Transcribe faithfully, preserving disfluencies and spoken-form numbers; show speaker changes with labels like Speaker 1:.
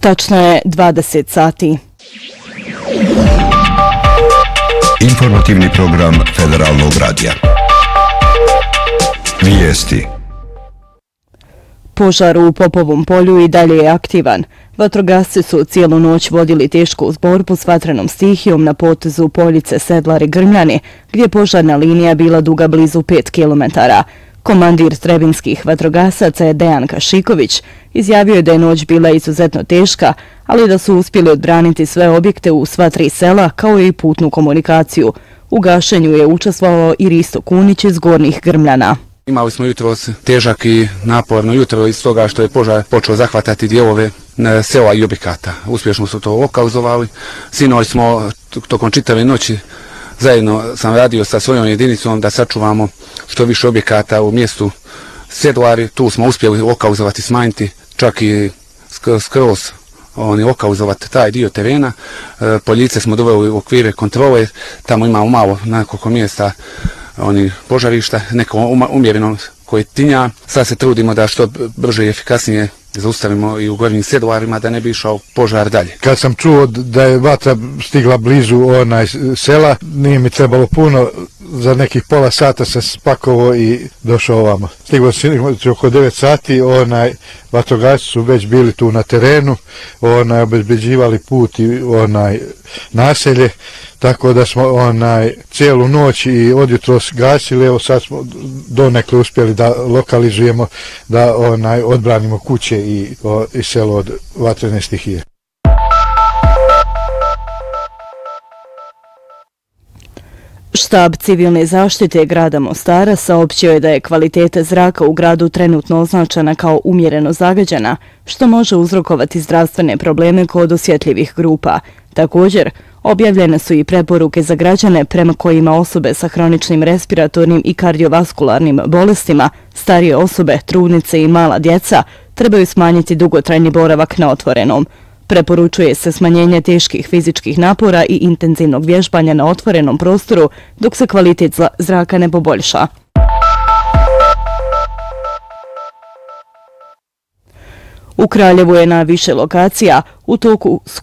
Speaker 1: Tačno je dvadeset sati.
Speaker 2: Informativni program Federalnog radija. Vijesti.
Speaker 1: Požar u Popovom polju i dalje je aktivan. Vatrogasci su cijelu noć vodili tešku borbu s vatrenom stihijom na potezu Poljice, Sedlari, Grmljani, gdje je požarna linija bila duga blizu pet kilometara. Komandir Trebinskih vatrogasaca je Dejan Kašiković izjavio je da je noć bila izuzetno teška, ali da su uspjeli odbraniti sve objekte u sva tri sela kao i putnu komunikaciju. U gašenju je učestvovao i Risto Kunić iz Gornjih Grmljana.
Speaker 3: Imali smo jutro težak i naporno jutro iz toga što je požar počeo zahvatati dijelove sela i objekata. Uspješno su to lokalizovali. Sinoć smo tokom čitave noći zajedno sam radio sa svojom jedinicom da sačuvamo što više objekata u mjestu Sedlari. Tu smo uspjeli lokalizovati, smanjiti, čak i skroz oni lokalizovati taj dio terena. Poljice smo doveli u okvire kontrole, tamo imamo malo na nekoliko mjesta oni požarišta, neko umjereno koje tinja. Sad se trudimo da što brže i efikasnije zaustavimo i u Gornjim Sedlarima da ne bi išao požar dalje.
Speaker 4: Kad sam čuo da je vatra stigla blizu onaj sela, nije mi trebalo puno, za nekih pola sata sam spakovao i došao ovamo. Stiglo se oko devet sati, onaj vatrogasci su već bili tu na terenu, onaj obezbeđivali put i onaj naselje, tako da smo onaj cijelu noć i odjutros gasili. Evo sad smo donekle uspjeli da lokalizujemo, da onaj odbranimo kuće i, o, i selo od vatrene stihije.
Speaker 1: Štab civilne zaštite grada Mostara saopćio je da je kvaliteta zraka u gradu trenutno označena kao umjereno zagađena, što može uzrokovati zdravstvene probleme kod osjetljivih grupa. Također, objavljene su i preporuke za građane prema kojima osobe sa hroničnim respiratornim i kardiovaskularnim bolestima, starije osobe, trudnice i mala djeca trebaju smanjiti dugotrajni boravak na otvorenom. Preporučuje se smanjenje teških fizičkih napora i intenzivnog vježbanja na otvorenom prostoru dok se kvalitet zraka ne poboljša. U Kraljevu je na više lokacija u toku